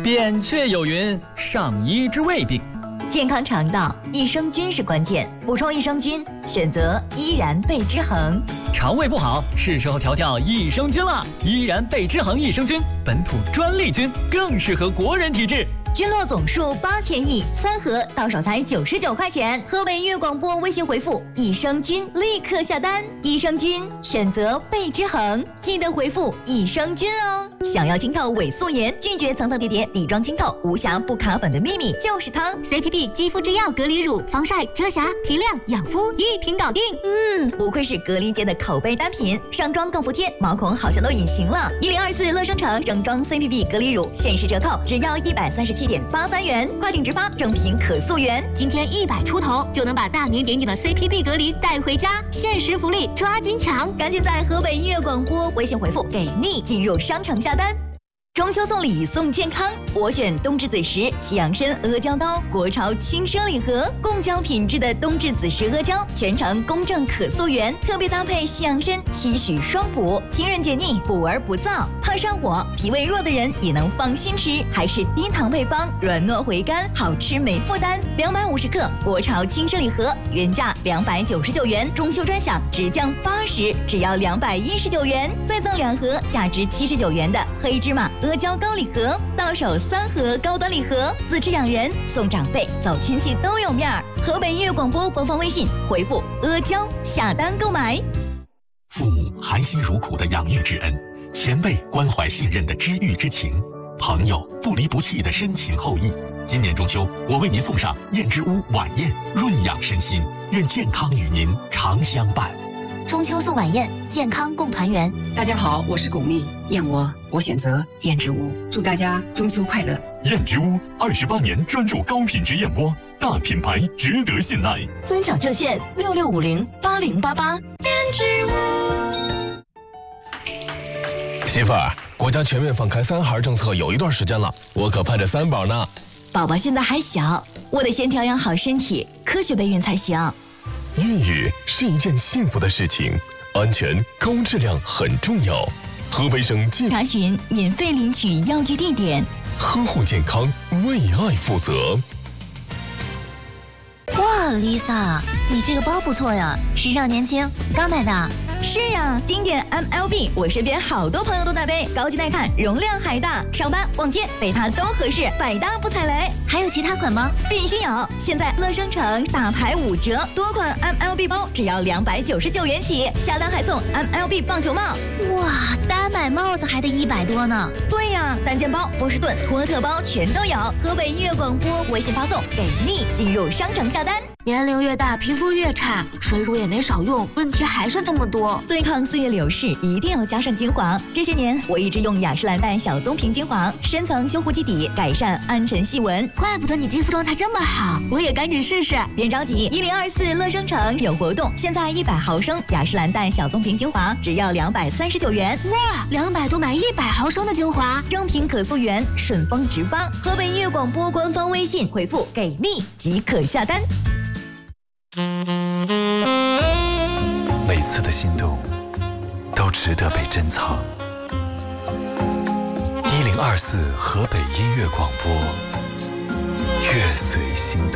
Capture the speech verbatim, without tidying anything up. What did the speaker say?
扁鹊有云：上医治未病。 健康肠道，益生菌是关键。补充益生菌，选择依然贝之恒。 肠胃不好，是时候调调益生菌了。依然贝之恒益生菌，本土专利菌，更适合国人体质。 菌落总数八千亿，三盒到手才九十九块钱。河北音乐广播微信回复益生菌，立刻下单。益生菌选择贝之恒，记得回复益生菌哦。想要清透伪素颜，拒绝层层叠叠底妆清透，无瑕不卡粉的秘密就是它。 C P P 肌肤之钥隔离乳，防晒、遮瑕、提亮、养肤一瓶搞定。 嗯，不愧是隔离界的口碑单品，上妆更服帖，毛孔好像都隐形了。一零二四乐生城整装 C P P 隔离乳限时折扣，只要一百三十七点八三元，快订直发，正品可溯源。 今天一百出头就能把大名鼎鼎的 C P P 隔离带回家，限时福利，抓紧抢！ 赶紧在河北音乐广播微信回复给力，进入商城下单。中秋送礼送健康，我选冬至子时西洋参阿胶糕，国潮轻奢礼盒，贡胶品质的冬至子时阿胶，全程公正可溯源，特别搭配西洋参，期许双补，清润解腻，补而不燥。怕上火、脾胃弱的人也能放心吃，还是低糖配方，软糯回甘，好吃没负担。两百五十克国潮轻奢礼盒，原价两百九十九元，中秋专享直降八十，只要两百一十九元，再赠两盒价值七十九元的黑芝麻阿胶糕礼盒，到手三盒高端礼盒，自吃养人，送长辈，走亲戚都有面儿。河北音乐广播官方微信回复阿胶下单购买。 父母含辛茹苦的养育之恩，前辈关怀信任的知遇之情，朋友不离不弃的深情厚谊。今年中秋，我为您送上燕之屋晚宴，润养身心，愿健康与您常相伴。 中秋送晚宴，健康共团圆。 大家好，我是巩俐，燕窝我选择燕之屋，祝大家中秋快乐。 燕之屋二十八年专注高品质燕窝，大品牌值得信赖。 尊享热线六六五零八零八八。燕之屋。 媳妇儿，国家全面放开三孩政策有一段时间了，我可盼着三宝呢。 宝宝现在还小，我得先调养好身体，科学备孕才行。 孕育是一件幸福的事情，安全高质量很重要。河北省健查询免费领取药具地点， 呵护健康，为爱负责。 哇 ，Lisa， 你这个包不错呀，时尚年轻，刚买的。 是呀，经典 M L B， 我身边好多朋友都带背，高级耐看，容量还大，上班逛街背它都合适，百搭不踩雷。 还有其他款吗？ 必须有！现在乐生城大牌五折，多款 M L B 包只要两百九十九元起，下单还送 M L B 棒球帽。 哇，单买帽子还得一百多呢。 对呀，单肩包、波士顿、托特包全都有。河北音乐广播微信发送给力，进入商城下单。 年龄越大，皮肤越差，水乳也没少用，问题还是这么多。 对抗岁月流逝，一定要加上精华。这些年我一直用雅诗兰黛小棕瓶精华，深层修护基底，改善暗沉细纹。 怪不得你肌肤状态这么好，我也赶紧试试。 别着急，一零二四乐生城有活动，现在一百毫升雅诗兰黛小棕瓶精华只要两百三十九元。 哇，两百多买一百毫升的精华， 正品可溯源，顺丰直发。河北音乐广播官方微信回复给力即可下单。 每次的心动都值得被珍藏。一零二四河北音乐广播，乐随心动。